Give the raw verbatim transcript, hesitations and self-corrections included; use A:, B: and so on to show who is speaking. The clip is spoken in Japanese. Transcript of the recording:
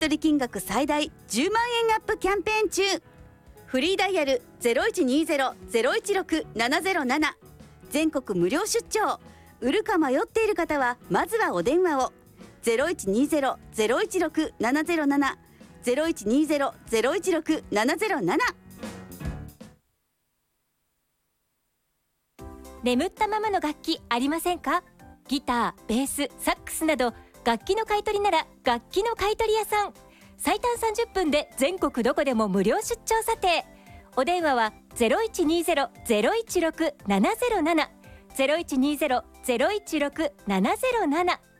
A: 取金額最大じゅうまんえんアップキャンペーン中。フリーダイヤル ゼロいちにーゼロ ゼロいちろく ななゼロなな、 全国無料出張。売るか迷っている方はまずはお電話を。 ゼロいちにーゼロ ゼロいちろく ななゼロなな ゼロいちにーゼロ ゼロいちろく ななゼロなな。
B: 眠ったままの楽器ありませんか？ギター、ベース、サックスなど楽器の買い取りなら楽器の買い取り屋さん。最短さんじゅっぷんで全国どこでも無料出張査定。お電話は ゼロいちにーゼロ ゼロいちろく ななゼロなな ゼロいちにーゼロ ゼロいちろく ななゼロなな。